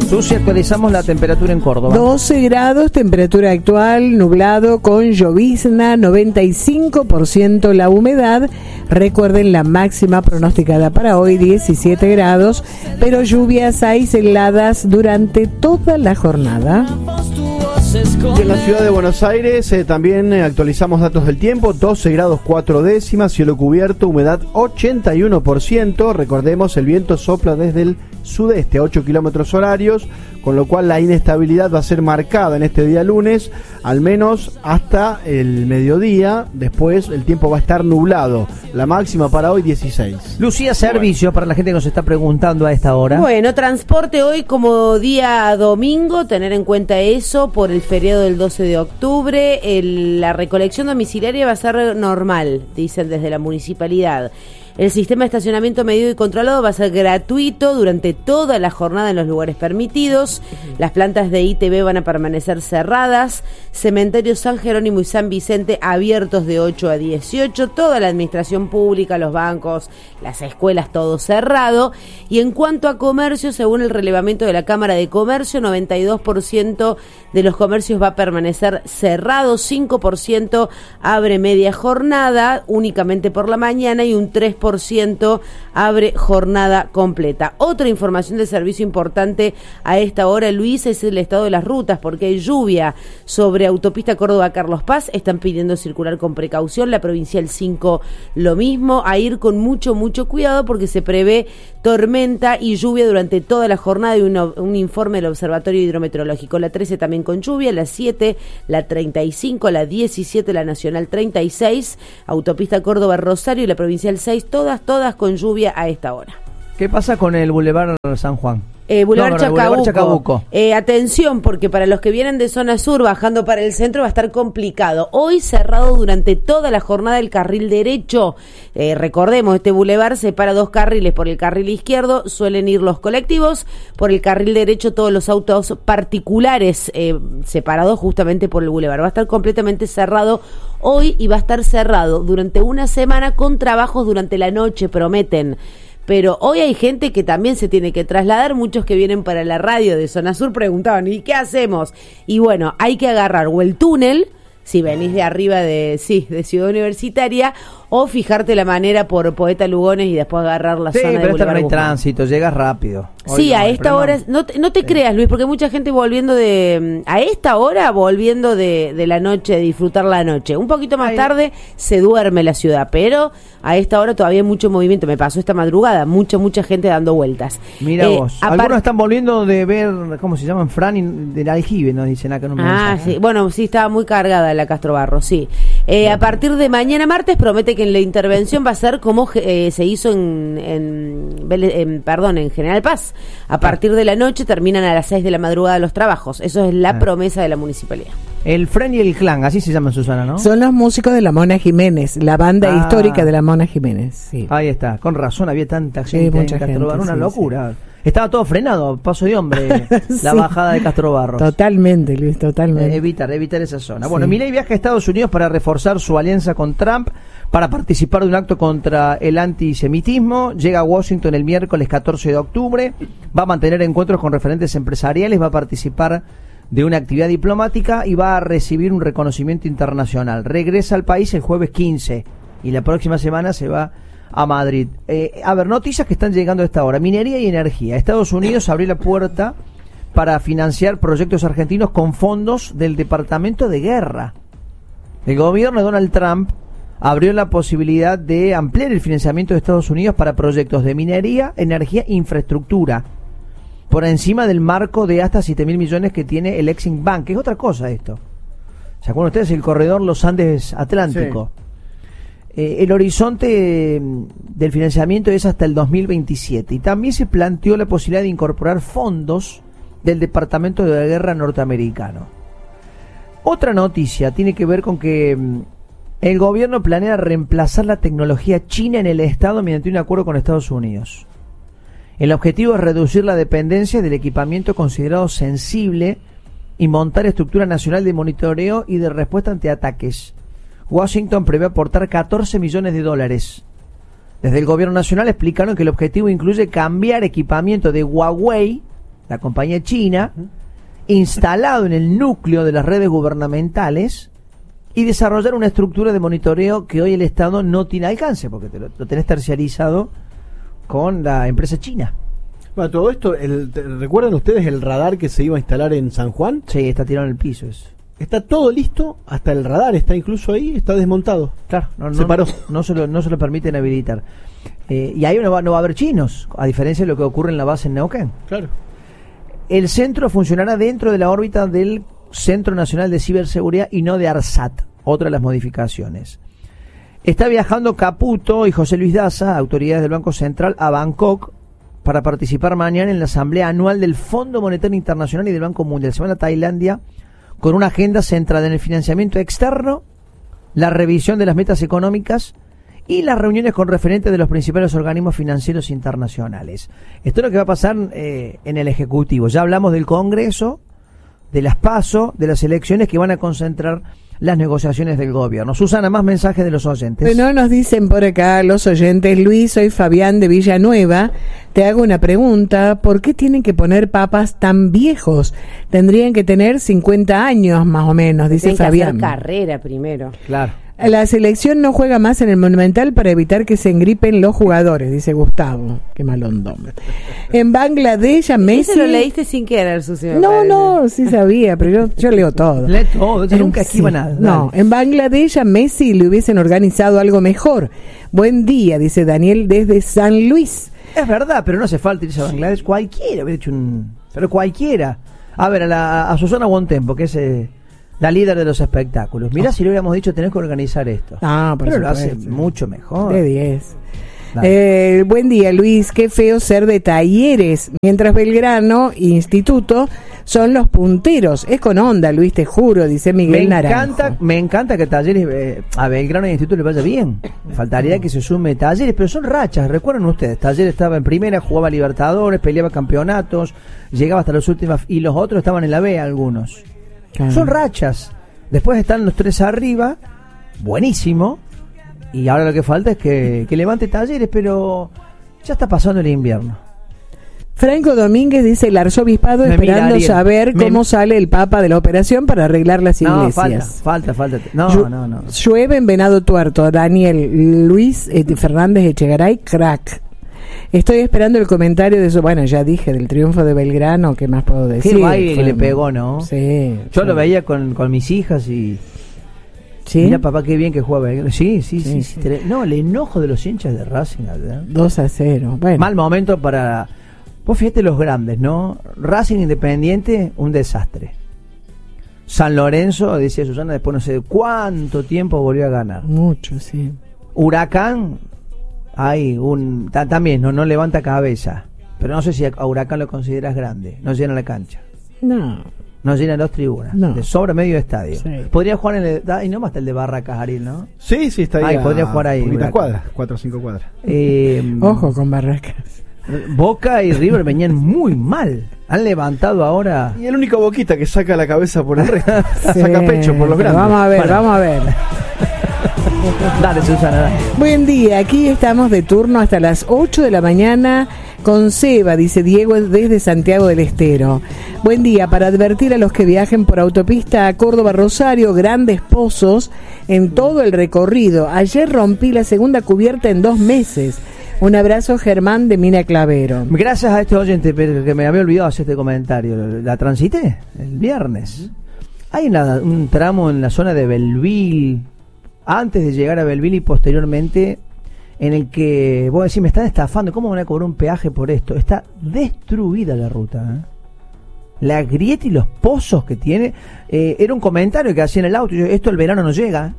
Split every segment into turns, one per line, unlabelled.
Susi, actualizamos la temperatura en Córdoba.
12 grados, temperatura actual, nublado con llovizna, 95% la humedad. Recuerden la máxima pronosticada para hoy, 17 grados, pero lluvias aisladas durante toda la jornada.
Y en la ciudad de Buenos Aires también actualizamos datos del tiempo, 12 grados 4 décimas, cielo cubierto, humedad 81%, recordemos el viento sopla desde el sudeste a 8 kilómetros horarios, con lo cual la inestabilidad va a ser marcada en este día lunes, al menos hasta el mediodía. Después el tiempo va a estar nublado, la máxima para hoy 16.
Lucía, servicio para la gente que nos está preguntando a esta hora.
Bueno, transporte hoy como día domingo, tener en cuenta eso por el feriado del 12 de octubre. La recolección domiciliaria va a ser normal, dicen desde la municipalidad. El sistema de estacionamiento medido y controlado va a ser gratuito durante toda la jornada en los lugares permitidos. Las plantas de ITV van a permanecer cerradas. Cementerios San Jerónimo y San Vicente abiertos de 8 a 18. Toda la administración pública, los bancos, las escuelas, todo cerrado. Y en cuanto a comercio, según el relevamiento de la Cámara de Comercio, 92% de los comercios va a permanecer cerrado, 5% abre media jornada, únicamente por la mañana, y un 3% abre jornada completa. Otra información de servicio importante a esta hora, Luis, es el estado de las rutas, porque hay lluvia sobre autopista Córdoba-Carlos Paz. Están pidiendo circular con precaución. La provincial 5 lo mismo, a ir con mucho cuidado porque se prevé tormenta y lluvia durante toda la jornada, y un informe del Observatorio Hidrometeorológico. La 13 también con lluvia, la 7, la 35, la 17, la Nacional 36, autopista Córdoba-Rosario y la provincial 6, todas con lluvia a esta hora.
¿Qué pasa con el Boulevard San Juan?
Boulevard Chacabuco.
Chacabuco.
Atención, porque para los que vienen de zona sur bajando para el centro va a estar complicado. Hoy cerrado durante toda la jornada el carril derecho. Recordemos, este bulevar separa dos carriles. Por el carril izquierdo suelen ir los colectivos, por el carril derecho todos los autos particulares, separados justamente por el bulevar. Va a estar completamente cerrado hoy y va a estar cerrado durante una semana con trabajos durante la noche, prometen. Pero hoy hay gente que también se tiene que trasladar. Muchos que vienen para la radio de Zona Sur preguntaban, ¿y qué hacemos? Y bueno, hay que agarrar o el túnel, si venís de arriba de Ciudad Universitaria, o fijarte la manera por Poeta Lugones y después agarrar la zona de
pero
Boulevard
no hay
Guzmán.
Tránsito, llegas rápido.
Sí, a esta hora, no te creas, Luis, porque mucha gente volviendo a esta hora, volviendo de la noche, de disfrutar la noche. Un poquito más tarde se duerme la ciudad, pero a esta hora todavía hay mucho movimiento. Me pasó esta madrugada, mucha gente dando vueltas.
Mira vos, algunos están volviendo de ver, ¿cómo se llaman? Fran del Aljibe, nos dicen acá en un mensaje.
Sí, bueno, sí, estaba muy cargada la Castro Barro, sí. A partir de mañana martes promete que en la intervención va a ser como se hizo en General Paz. A partir de la noche terminan a las 6 de la madrugada los trabajos. Eso es la promesa de la municipalidad.
El Fren y el Clan, así se llaman, Susana, ¿no?
Son los músicos de la Mona Jiménez, la banda histórica de la Mona Jiménez. Sí.
Ahí está, con razón, había tanta gente
mucha
en Castro Barro, una locura.
Sí.
Estaba todo frenado, paso de hombre, la bajada de Castro Barros.
Totalmente, Luis, totalmente.
Evitar esa zona. Bueno, Milei viaja a Estados Unidos para reforzar su alianza con Trump, para participar de un acto contra el antisemitismo. Llega a Washington el miércoles 14 de octubre, va a mantener encuentros con referentes empresariales, va a participar de una actividad diplomática y va a recibir un reconocimiento internacional. Regresa al país el jueves 15 y la próxima semana se va a Madrid. Noticias que están llegando a esta hora. Minería y energía. Estados Unidos abrió la puerta para financiar proyectos argentinos con fondos del Departamento de Guerra. El gobierno de Donald Trump abrió la posibilidad de ampliar el financiamiento de Estados Unidos para proyectos de minería, energía e infraestructura, por encima del marco de hasta 7.000 millones que tiene el Exim Bank, que es otra cosa esto. ¿Se acuerdan ustedes? El corredor Los Andes Atlántico. Sí. El horizonte del financiamiento es hasta el 2027 y también se planteó la posibilidad de incorporar fondos del Departamento de Guerra norteamericano. Otra noticia tiene que ver con que el gobierno planea reemplazar la tecnología china en el Estado mediante un acuerdo con Estados Unidos. El objetivo es reducir la dependencia del equipamiento considerado sensible y montar estructura nacional de monitoreo y de respuesta ante ataques. Washington prevé aportar $14 millones. Desde el gobierno nacional explicaron que el objetivo incluye cambiar equipamiento de Huawei la compañía china, instalado en el núcleo de las redes gubernamentales y desarrollar una estructura de monitoreo que hoy el Estado no tiene alcance, porque lo tenés terciarizado con la empresa china.
Bueno, todo esto, ¿recuerdan ustedes el radar que se iba a instalar en San Juan?
Sí, está tirado en el piso eso.
Está todo listo, hasta el radar está incluso ahí, está desmontado.
Claro,
se paró.
No se lo permiten habilitar. Y ahí no va a haber chinos, a diferencia de lo que ocurre en la base en Neuquén.
Claro.
El centro funcionará dentro de la órbita del Centro Nacional de Ciberseguridad y no de ARSAT, otra de las modificaciones. Está viajando Caputo y José Luis Daza, autoridades del Banco Central, a Bangkok para participar mañana en la asamblea anual del Fondo Monetario Internacional y del Banco Mundial. Se van a Tailandia con una agenda centrada en el financiamiento externo, la revisión de las metas económicas y las reuniones con referentes de los principales organismos financieros internacionales. Esto es lo que va a pasar en el Ejecutivo. Ya hablamos del Congreso, de las PASO, de las elecciones que van a concentrar las negociaciones del gobierno. Susana, más mensajes de los oyentes.
Bueno, nos dicen por acá los oyentes: Luis, soy Fabián de Villanueva. Te hago una pregunta: ¿por qué tienen que poner papas tan viejos? Tendrían que tener 50 años más o menos, dice Fabián.
Tienen que hacer carrera primero.
Claro.
La selección no juega más en el Monumental para evitar que se engripen los jugadores, dice Gustavo. Qué malondón. En Bangladesh, a Messi...
Eso lo leíste sin querer, Susi.
No, sí sabía, pero yo leo todo.
Lee todo, yo nunca esquiva nada.
No,
Dale.
en Bangladesh a Messi le hubiesen organizado algo mejor. Buen día, dice Daniel desde San Luis.
Es verdad, pero no hace falta irse a Bangladesh. Cualquiera hubiera hecho un... Pero cualquiera. A ver, a Susana Bontempo, que es... la líder de los espectáculos. Mirá, si le hubiéramos dicho, tenés que organizar esto.
Pero
lo hace mucho mejor.
De 10. Buen día, Luis. Qué feo ser de Talleres, mientras Belgrano e Instituto son los punteros. Es con onda, Luis, te juro, dice Miguel Naranjo.
Me encanta que Talleres, a Belgrano y Instituto le vaya bien. Faltaría que se sume Talleres, pero son rachas. Recuerden ustedes, Talleres estaba en primera, jugaba Libertadores, peleaba campeonatos, llegaba hasta las últimas, y los otros estaban en la B, algunos. Claro. Son rachas. Después están los tres arriba, buenísimo. Y ahora lo que falta es que levante Talleres, pero ya está pasando el invierno.
Franco Domínguez dice: el arzobispado esperando saber cómo sale el Papa de la operación para arreglar las iglesias.
Falta. No.
Llueve en Venado Tuerto. Daniel Luis Fernández Echegaray, crack. Estoy esperando el comentario de eso. Bueno, ya dije del triunfo de Belgrano, ¿qué más puedo decir?
Qué baile que le pegó, ¿no?
Sí.
Yo lo veía con mis hijas y...
¿Sí?
Mira, papá, qué bien que juega Belgrano. Sí. No, el enojo de los hinchas de Racing, ¿verdad?
2-0. Bueno.
Mal momento para... Vos fíjate los grandes, ¿no? Racing Independiente, un desastre. San Lorenzo, decía Susana, después no sé cuánto tiempo volvió a ganar.
Mucho, sí.
Huracán... también no levanta cabeza, pero no sé si a Huracán lo consideras grande. No llena la cancha, no llena dos tribunas, de sobra medio estadio. Sí. Podría jugar y no más el de Barracas, Ariel, ¿no?
Sí, está ahí.
Podría jugar ahí.
Cuadras, 4 o 5 cuadras.
Ojo con Barracas.
Boca y River venían muy mal. Han levantado ahora.
Y el único Boquita que saca la cabeza por el resto. Saca pecho por los grandes.
Vamos a ver.
Dale, Susana, dale.
Buen día, aquí estamos de turno hasta las 8 de la mañana con Seba, dice Diego desde Santiago del Estero. Buen día, para advertir a los que viajen por autopista a Córdoba-Rosario, grandes pozos en todo el recorrido. Ayer rompí la segunda cubierta en 2 meses. Un abrazo, Germán de Mina Clavero.
Gracias a este oyente, pero que me había olvidado hacer este comentario. La transité el viernes. Hay un tramo en la zona de Belville, antes de llegar a Belville y posteriormente, en el que vos decís, me están estafando, ¿cómo van a cobrar un peaje por esto? Está destruida la ruta, ¿eh? La grieta y los pozos que tiene. Era un comentario que hacía en el auto, esto el verano no llega.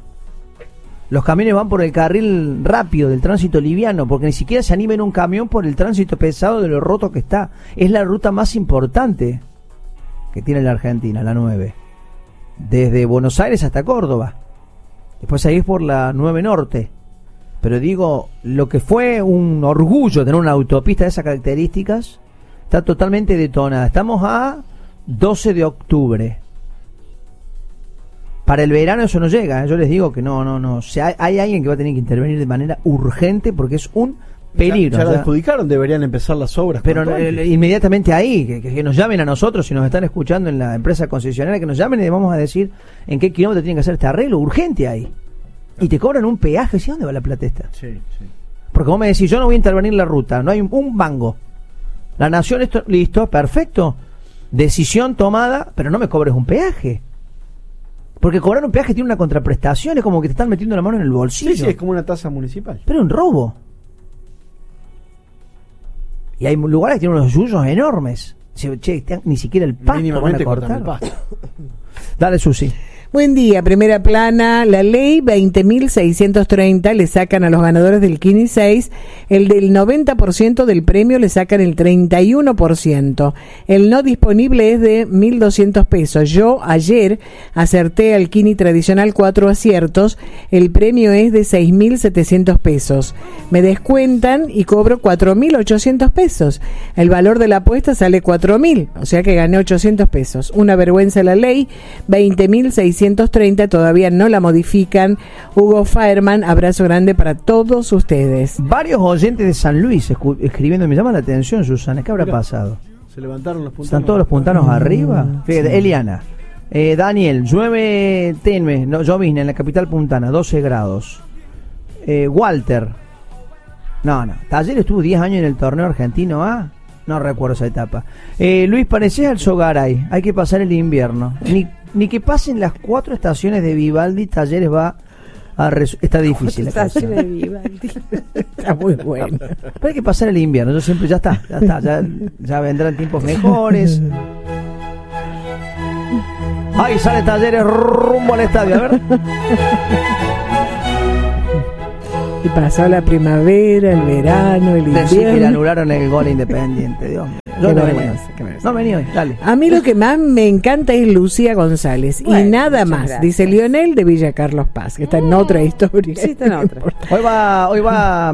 Los camiones van por el carril rápido del tránsito liviano, porque ni siquiera se anima en un camión por el tránsito pesado de lo roto que está. Es la ruta más importante que tiene la Argentina, la 9. Desde Buenos Aires hasta Córdoba. Después seguís por la 9 Norte. Pero digo, lo que fue un orgullo tener una autopista de esas características, está totalmente detonada. Estamos a 12 de octubre. Para el verano eso no llega, ¿eh? Yo les digo que no. O sea, hay alguien que va a tener que intervenir de manera urgente porque es un peligro.
Ya
o
la
sea,
adjudicaron, deberían empezar las obras.
pero
cuanto antes.
inmediatamente ahí, que nos llamen a nosotros, si nos están escuchando en la empresa concesionaria, que nos llamen y les vamos a decir en qué kilómetro tienen que hacer este arreglo urgente ahí. Y te cobran un peaje, ¿sí? ¿Dónde va la plata esta?
Sí.
Porque vos me decís, yo no voy a intervenir la ruta, no hay un mango. La nación, esto, listo, perfecto. Decisión tomada, pero no me cobres un peaje. Porque cobrar un peaje tiene una contraprestación, es como que te están metiendo la mano en el bolsillo.
Sí, es como una tasa municipal.
Pero un robo. Y hay lugares que tienen unos yuyos enormes. Che, ni siquiera el pasto van a
Mínimamente
cortar.
cortan el pasto.
Dale, Susi.
Buen día, primera plana. La ley 20.630 le sacan a los ganadores del 15 y 6, el del 90% del premio le sacan el 31%. El no disponible es de 1.200 pesos. Yo ayer acerté al Kini tradicional 4 aciertos, el premio es de 6.700 pesos. Me descuentan y cobro 4.800 pesos. El valor de la apuesta sale 4.000, o sea que gané 800 pesos. Una vergüenza la ley 20.630, todavía no la modifican. Hugo Faerman, abrazo grande para todos ustedes.
Varios oyentes de San Luis escribiendo, me llama la atención, Susana, ¿qué habrá pasado?
Se levantaron los puntanos.
¿Están todos los puntanos arriba? Fíjate, sí. Eliana, Daniel, llueve tenue, no, llovizna en la capital puntana, 12 grados. Walter, no, Taller estuvo 10 años en el torneo argentino A. No recuerdo esa etapa. Luis, parecés al Sogaray, hay que pasar el invierno. Ni que pasen las 4 estaciones de Vivaldi, Talleres va a está difícil.
Estaciones de Vivaldi. Está muy bueno.
Pero hay que pasar el invierno, yo siempre, ya vendrán tiempos mejores. Ahí sale Talleres rumbo al estadio, a ver.
Y pasó la primavera, el verano, el invierno.
Decir que le anularon el gol Independiente, Dios mío. Yo no venía hoy, dale.
A mí lo que más me encanta es Lucía González, bueno, y nada más, gracias. Dice Lionel de Villa Carlos Paz, que está en otra historia.
Sí, está en otra.
Hoy va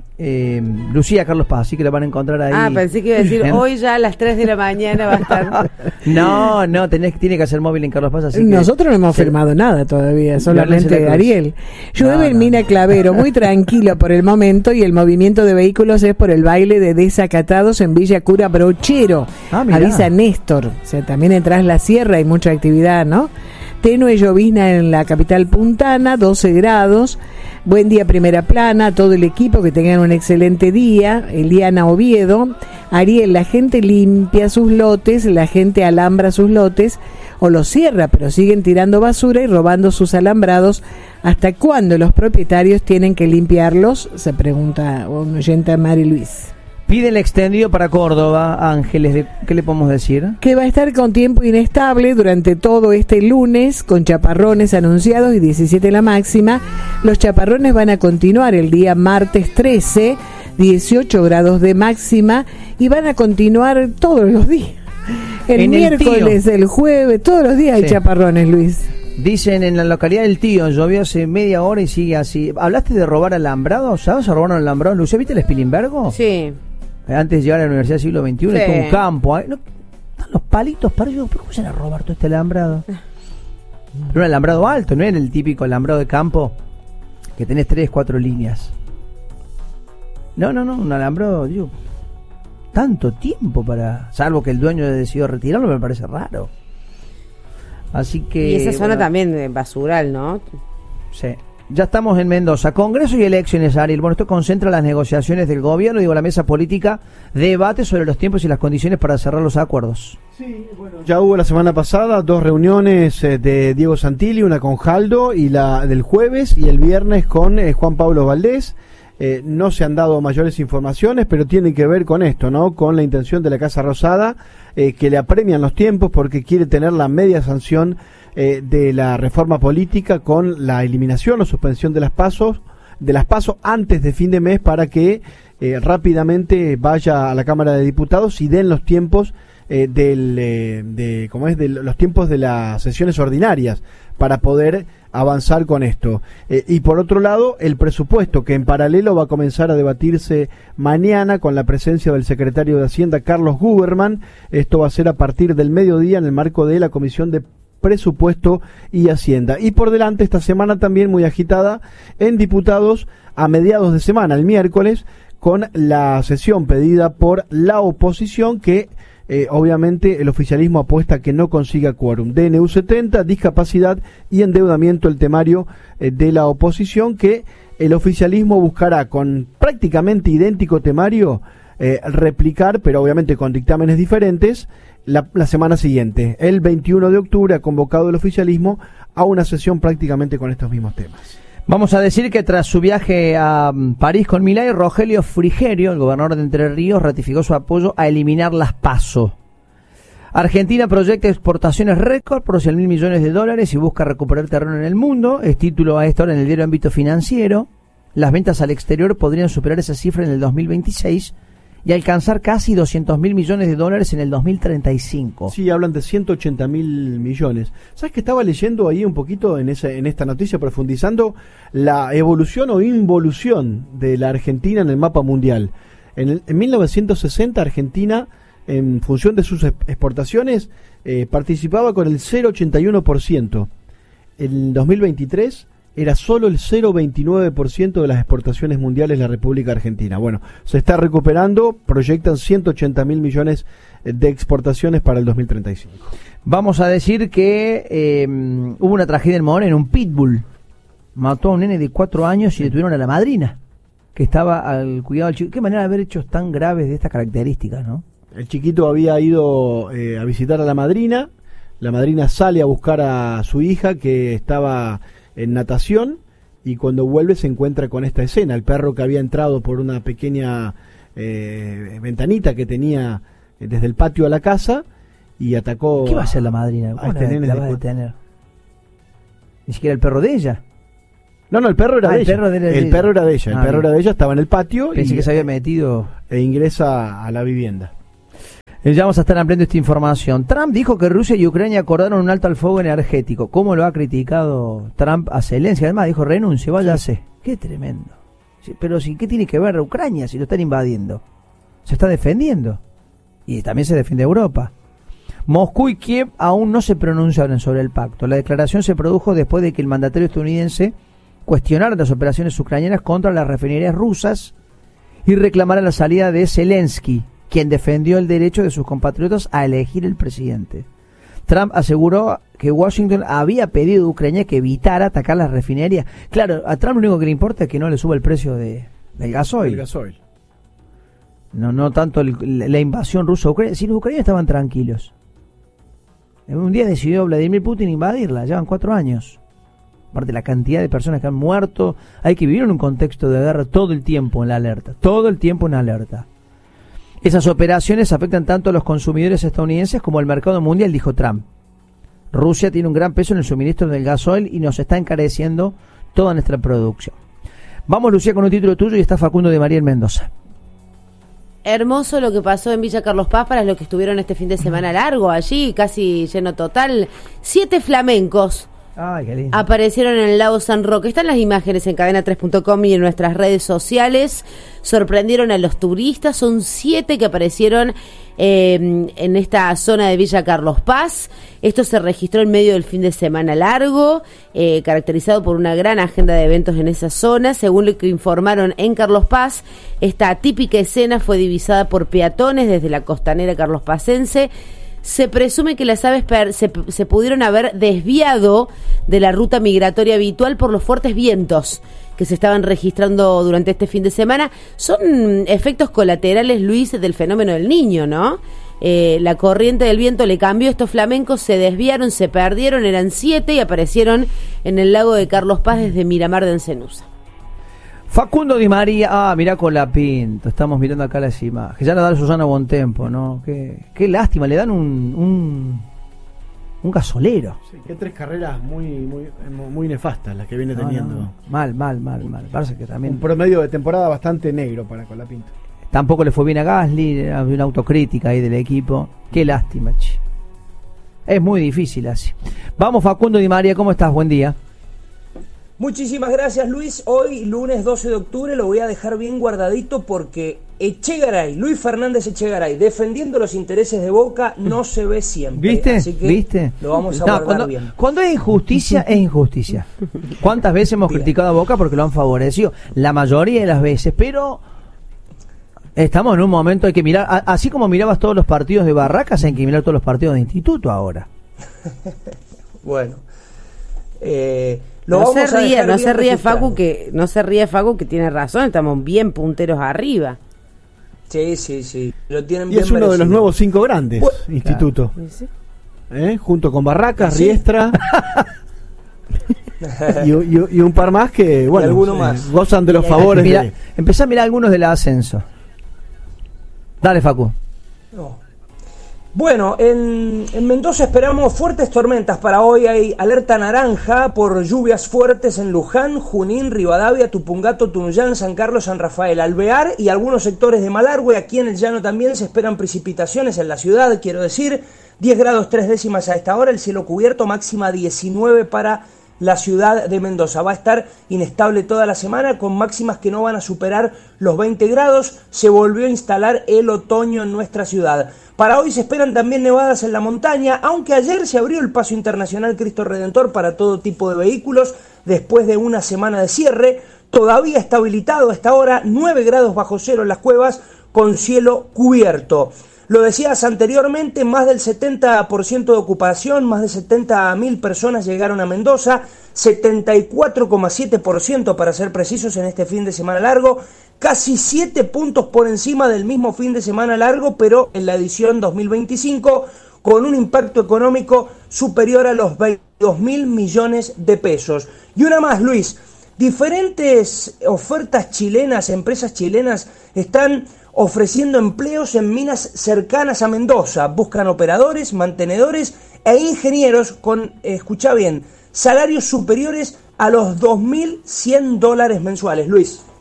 Lucía Carlos Paz, así que la van a encontrar ahí.
Ah, pensé que iba a decir, hoy ya a las 3 de la mañana va a estar.
No, tiene que hacer móvil en Carlos Paz, así que
nosotros no hemos firmado nada todavía, solamente Ariel. Llueve en Mina Clavero, muy tranquilo por el momento, y el movimiento de vehículos es por el baile de desacatados en Villa Cura Brochero. Avisa Néstor, o sea, también en Tras la Sierra hay mucha actividad, ¿no? Tenue llovizna en la capital puntana, 12 grados. Buen día, primera plana, a todo el equipo, que tengan un excelente día. Eliana Oviedo. Ariel, la gente limpia sus lotes, la gente alambra sus lotes o los cierra, pero siguen tirando basura y robando sus alambrados. ¿Hasta cuándo los propietarios tienen que limpiarlos? Se pregunta un oyente, Mari Luis.
Pide el extendido para Córdoba, Ángeles, ¿qué le podemos decir?
Que va a estar con tiempo inestable durante todo este lunes, con chaparrones anunciados y 17 la máxima. Los chaparrones van a continuar el día martes 13, 18 grados de máxima, y van a continuar todos los días. El miércoles, el jueves, todos los días hay chaparrones, Luis.
Dicen en la localidad del Tío, llovió hace media hora y sigue así. ¿Hablaste de robar alambrado? ¿Sabes? ¿Se robaron alambrado? ¿Lucía, viste el Spilimbergo?
Sí.
Antes de llegar a la Universidad del Siglo XXI, sí. Está un campo. ¿No? Están los palitos para ellos. ¿Cómo se van a robar todo este alambrado? Era un alambrado alto, no era el típico alambrado de campo que tenés 3, 4 líneas. No, un alambrado, digo, tanto tiempo para... Salvo que el dueño haya decidido retirarlo, me parece raro. Así que...
Y esa zona también de basural, ¿no?
Sí. Ya estamos en Mendoza. Congreso y elecciones, Ariel. Bueno, esto concentra las negociaciones del gobierno, la mesa política, debate sobre los tiempos y las condiciones para cerrar los acuerdos.
Sí, bueno, ya hubo la semana pasada 2 reuniones de Diego Santilli, una con Jaldo, y la del jueves y el viernes con Juan Pablo Valdés. No se han dado mayores informaciones, pero tienen que ver con esto, ¿no? Con la intención de la Casa Rosada, que le apremian los tiempos porque quiere tener la media sanción de la reforma política con la eliminación o suspensión de las PASO antes de fin de mes, para que rápidamente vaya a la Cámara de Diputados y den los tiempos de los tiempos de las sesiones ordinarias para poder avanzar con esto. Y por otro lado, el presupuesto, que en paralelo va a comenzar a debatirse mañana con la presencia del secretario de Hacienda, Carlos Guberman. Esto va a ser a partir del mediodía en el marco de la Comisión de Presupuesto y Hacienda. Y por delante, esta semana también muy agitada en diputados, a mediados de semana, el miércoles, con la sesión pedida por la oposición que obviamente el oficialismo apuesta a que no consiga quórum. DNU 70, discapacidad y endeudamiento, el temario de la oposición, que el oficialismo buscará con prácticamente idéntico temario replicar, pero obviamente con dictámenes diferentes, la semana siguiente. El 21 de octubre ha convocado el oficialismo a una sesión prácticamente con estos mismos temas.
Vamos a decir que tras su viaje a París con Milei, Rogelio Frigerio, el gobernador de Entre Ríos, ratificó su apoyo a eliminar las PASO. Argentina proyecta exportaciones récord por 100.000 millones de dólares y busca recuperar terreno en el mundo. Es título a esta hora en el diario Ámbito Financiero. Las ventas al exterior podrían superar esa cifra en el 2026 y alcanzar casi 200.000 millones de dólares en el 2035.
Sí, hablan de 180.000 millones. ¿Sabes que estaba leyendo ahí un poquito en esta noticia, profundizando la evolución o involución de la Argentina en el mapa mundial? En 1960, Argentina, en función de sus exportaciones, participaba con el 0,81%. En 2023 era solo el 0,29% de las exportaciones mundiales de la República Argentina. Bueno, se está recuperando, proyectan 180.000 millones de exportaciones para el 2035.
Vamos a decir que hubo una tragedia en Moreno, un pitbull mató a un nene de 4 años y detuvieron a la madrina, que estaba al cuidado del chico. Qué manera de haber hechos tan graves de estas características, ¿no?
El chiquito había ido a visitar a la madrina sale a buscar a su hija que estaba en natación, y cuando vuelve se encuentra con esta escena: el perro que había entrado por una pequeña ventanita que tenía desde el patio a la casa y atacó.
¿Qué va a hacer la madrina?
A este nene
la va a detener. Ni siquiera el perro de ella.
No, el perro era de ella. El perro era de ella, estaba en el patio.
Pensé que se había metido.
E ingresa a la vivienda.
Ya vamos a estar ampliando esta información. Trump dijo que Rusia y Ucrania acordaron un alto al fuego energético. ¿Cómo lo ha criticado Trump a Zelensky? Además dijo, renuncie, váyase. Sí. Qué tremendo. Sí, pero ¿qué tiene que ver Ucrania si lo están invadiendo? Se está defendiendo. Y también se defiende Europa. Moscú y Kiev aún no se pronunciaron sobre el pacto. La declaración se produjo después de que el mandatario estadounidense cuestionara las operaciones ucranianas contra las refinerías rusas y reclamara la salida de Zelensky, quien defendió el derecho de sus compatriotas a elegir el presidente. Trump aseguró que Washington había pedido a Ucrania que evitara atacar las refinerías. Claro, a Trump lo único que le importa es que no le suba el precio del gasoil.
El gasoil.
No tanto la invasión rusa a Ucrania. Si los ucranianos estaban tranquilos. Un día decidió Vladimir Putin invadirla, llevan 4 años. Aparte la cantidad de personas que han muerto, hay que vivir en un contexto de guerra todo el tiempo en la alerta. Todo el tiempo en alerta. Esas operaciones afectan tanto a los consumidores estadounidenses como al mercado mundial, dijo Trump. Rusia tiene un gran peso en el suministro del gasoil y nos está encareciendo toda nuestra producción. Vamos, Lucía, con un título tuyo, y está Facundo de María en Mendoza.
Hermoso lo que pasó en Villa Carlos Paz para los que estuvieron este fin de semana largo allí, casi lleno total. 7 flamencos.
Ay, qué lindo.
Aparecieron en el lago San Roque. Están las imágenes en cadena3.com y en nuestras redes sociales. Sorprendieron a los turistas. Son 7 que aparecieron en esta zona de Villa Carlos Paz. Esto se registró en medio del fin de semana largo, caracterizado por una gran agenda de eventos en esa zona. Según lo que informaron en Carlos Paz, esta típica escena fue divisada por peatones desde la costanera carlospacense. Se presume que las aves se pudieron haber desviado de la ruta migratoria habitual por los fuertes vientos que se estaban registrando durante este fin de semana. Son efectos colaterales, Luis, del fenómeno del Niño, ¿no? La corriente del viento le cambió, estos flamencos se desviaron, se perdieron, eran 7 y aparecieron en el lago de Carlos Paz desde Miramar de Encenusa.
Facundo Di María, mirá con la Pinto, estamos mirando acá las imágenes. Ya la da Susana Bontempo, ¿no? Qué lástima, le dan un gasolero.
Sí, que 3 carreras muy nefastas las que viene teniendo.
No. Mal. Parece que también
un promedio de temporada bastante negro para Colapinto.
Tampoco le fue bien a Gasly, había una autocrítica ahí del equipo. Qué lástima, che. Es muy difícil así. Vamos, Facundo Di María, ¿cómo estás? Buen día.
Muchísimas gracias, Luis. Hoy, lunes 12 de octubre, lo voy a dejar bien guardadito porque Luis Fernández Echegaray, defendiendo los intereses de Boca, no se ve siempre.
¿Viste?
Así que lo vamos a guardar bien.
Cuando es injusticia, es injusticia. ¿Cuántas veces hemos criticado a Boca porque lo han favorecido? La mayoría de las veces, pero Estamos en un momento, hay que mirar, así como mirabas todos los partidos de Barracas, hay que mirar todos los partidos de Instituto ahora.
Bueno.
No se ríe Facu que tiene razón, estamos bien punteros arriba.
Sí, lo tienen
y
bien
es uno
merecido.
de los nuevos 5 grandes, Instituto.
Claro. ¿Sí?
Junto con Barracas,
¿Sí?
Riestra y un par más que, bueno,
alguno más.
gozan de los favores.
Empezá a mirar algunos del ascenso. Dale, Facu.
No. Bueno, en Mendoza esperamos fuertes tormentas para hoy. Hay alerta naranja por lluvias fuertes en Luján, Junín, Rivadavia, Tupungato, Tunuyán, San Carlos, San Rafael, Alvear y algunos sectores de Malargüe. Aquí en el llano también se esperan precipitaciones en la ciudad, quiero decir, 10 grados 3 décimas a esta hora, el cielo cubierto, máxima 19 para la ciudad de Mendoza. Va a estar inestable toda la semana con máximas que no van a superar los 20 grados. Se volvió a instalar el otoño en nuestra ciudad. Para hoy se esperan también nevadas en la montaña, aunque ayer se abrió el paso internacional Cristo Redentor para todo tipo de vehículos después de una semana de cierre. Todavía está habilitado a esta hora, 9 grados bajo cero en las cuevas con cielo cubierto. Lo decías anteriormente, más del 70% de ocupación, más de 70.000 personas llegaron a Mendoza, 74,7% para ser precisos en este fin de semana largo, casi 7 puntos por encima del mismo fin de semana largo, pero en la edición 2025, con un impacto económico superior a los 22.000 millones de pesos. Y una más, Luis, diferentes ofertas chilenas, empresas chilenas están ofreciendo empleos en minas cercanas a Mendoza. Buscan operadores, mantenedores e ingenieros con, escucha bien, salarios superiores a los $2.100 mensuales. Luis.